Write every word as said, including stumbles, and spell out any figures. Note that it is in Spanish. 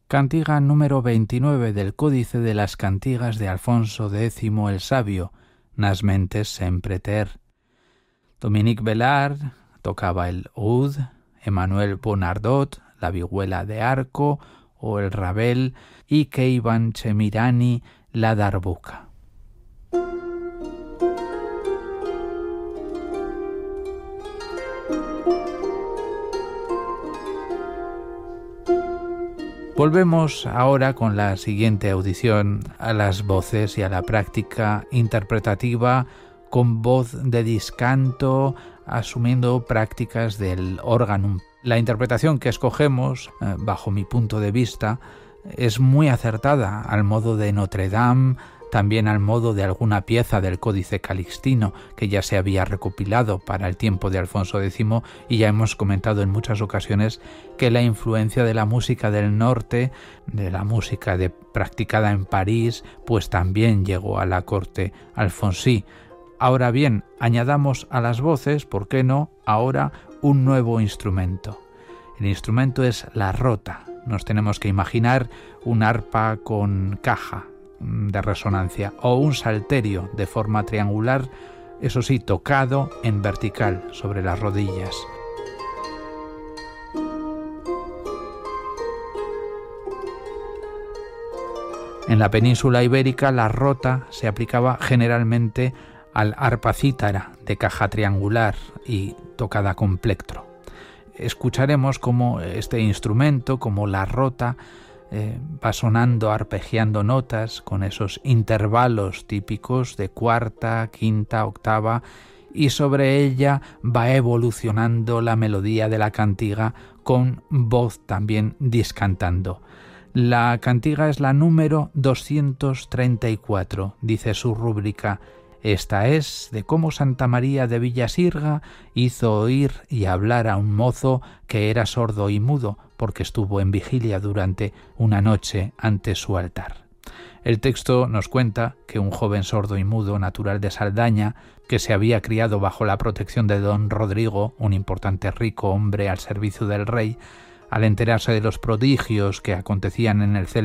Cantiga número veintinueve del Códice de las Cantigas de Alfonso X el Sabio, Nas mentes sempre ter. Dominique Bellard tocaba el oud, Emmanuel Bonardot la vihuela de arco o el rabel y Keivan Chemirani la darbuka. Volvemos ahora con la siguiente audición a las voces y a la práctica interpretativa con voz de discanto, asumiendo prácticas del órganum. La interpretación que escogemos, eh, bajo mi punto de vista, es muy acertada al modo de Notre Dame, también al modo de alguna pieza del Códice Calixtino que ya se había recopilado para el tiempo de Alfonso X, y ya hemos comentado en muchas ocasiones que la influencia de la música del norte, de la música de, practicada en París, pues también llegó a la corte alfonsí. Ahora bien, añadamos a las voces, ¿por qué no?, ahora un nuevo instrumento. El instrumento es la rota. Nos tenemos que imaginar un arpa con caja de resonancia o un salterio de forma triangular, eso sí, tocado en vertical sobre las rodillas. En la península ibérica la rota se aplicaba generalmente al arpa cítara de caja triangular y tocada con plectro. Escucharemos cómo este instrumento, como la rota, eh, va sonando, arpegiando notas con esos intervalos típicos de cuarta, quinta, octava, y sobre ella va evolucionando la melodía de la cantiga con voz también discantando. La cantiga es la número doscientos treinta y cuatro, dice su rúbrica. Esta es de cómo Santa María de Villasirga hizo oír y hablar a un mozo que era sordo y mudo porque estuvo en vigilia durante una noche ante su altar. El texto nos cuenta que un joven sordo y mudo, natural de Saldaña, que se había criado bajo la protección de don Rodrigo, un importante rico hombre al servicio del rey, al enterarse de los prodigios que acontecían en el